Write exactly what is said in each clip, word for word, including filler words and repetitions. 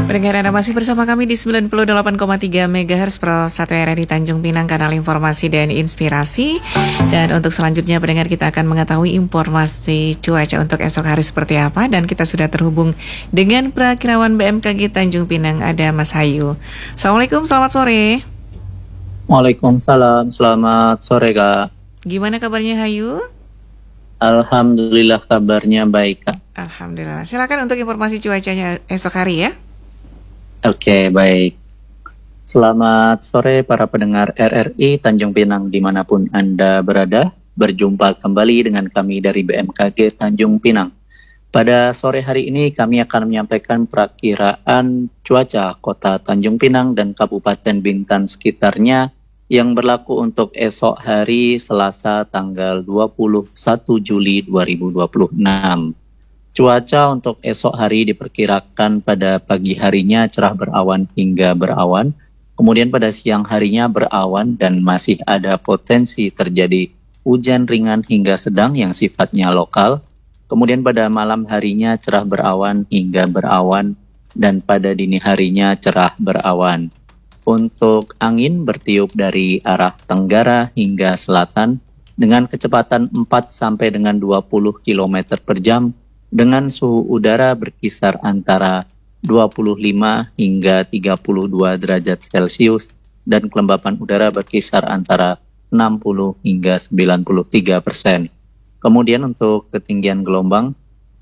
Pendengar Anda masih bersama kami di sembilan puluh delapan koma tiga megahertz Pro satu R R I Tanjung Pinang, kanal informasi dan inspirasi. Dan untuk selanjutnya pendengar, kita akan mengetahui informasi cuaca untuk esok hari seperti apa. Dan kita sudah terhubung dengan Prakirawan B M K G Tanjung Pinang, ada Mas Hayu. Assalamualaikum, selamat sore. Waalaikumsalam, selamat sore Kak. Gimana kabarnya Hayu? Alhamdulillah kabarnya baik Kak. Alhamdulillah. Silakan untuk informasi cuacanya esok hari ya. Oke, baik. Selamat sore para pendengar R R I Tanjung Pinang dimanapun Anda berada. Berjumpa kembali dengan kami dari B M K G Tanjung Pinang. Pada sore hari ini kami akan menyampaikan perakiraan cuaca Kota Tanjung Pinang dan Kabupaten Bintan sekitarnya yang berlaku untuk esok hari Selasa tanggal dua puluh satu Juli dua ribu dua puluh enam. Cuaca untuk esok hari diperkirakan pada pagi harinya cerah berawan hingga berawan, kemudian pada siang harinya berawan dan masih ada potensi terjadi hujan ringan hingga sedang yang sifatnya lokal, kemudian pada malam harinya cerah berawan hingga berawan, dan pada dini harinya cerah berawan. Untuk angin bertiup dari arah tenggara hingga selatan dengan kecepatan empat sampai dengan dua puluh kilometer per jam, dengan suhu udara berkisar antara dua puluh lima hingga tiga puluh dua derajat Celcius dan kelembapan udara berkisar antara enam puluh hingga sembilan puluh tiga persen. Kemudian untuk ketinggian gelombang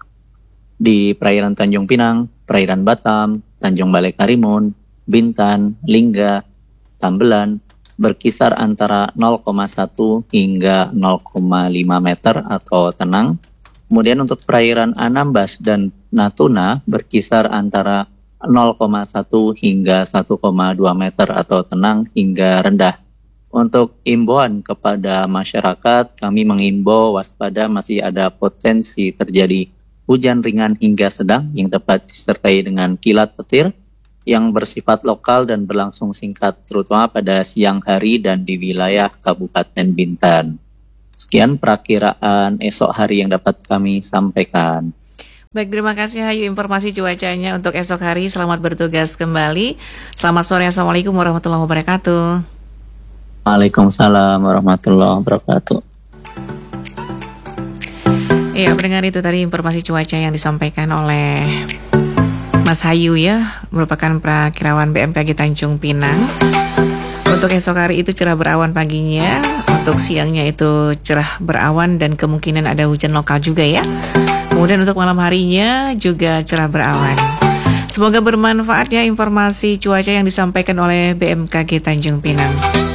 di perairan Tanjung Pinang, perairan Batam, Tanjung Balai Karimun, Bintan, Lingga, Tambelan berkisar antara nol koma satu hingga nol koma lima meter atau tenang. Kemudian untuk perairan Anambas dan Natuna berkisar antara nol koma satu hingga satu koma dua meter atau tenang hingga rendah. Untuk imbauan kepada masyarakat, kami mengimbau waspada masih ada potensi terjadi hujan ringan hingga sedang yang dapat disertai dengan kilat petir yang bersifat lokal dan berlangsung singkat, terutama pada siang hari dan di wilayah Kabupaten Bintan. Sekian perakiraan esok hari yang dapat kami sampaikan. Baik, terima kasih Hayu informasi cuacanya untuk esok hari. Selamat bertugas kembali. Selamat sore, Assalamualaikum warahmatullahi wabarakatuh. Waalaikumsalam warahmatullahi wabarakatuh. Ya, pendengar, itu tadi informasi cuaca yang disampaikan oleh Mas Hayu ya, merupakan Prakirawan B M K G Tanjung Pinang. Untuk esok hari itu cerah berawan paginya, untuk siangnya itu cerah berawan dan kemungkinan ada hujan lokal juga ya. Kemudian untuk malam harinya juga cerah berawan. Semoga bermanfaat ya informasi cuaca yang disampaikan oleh B M K G Tanjung Pinang.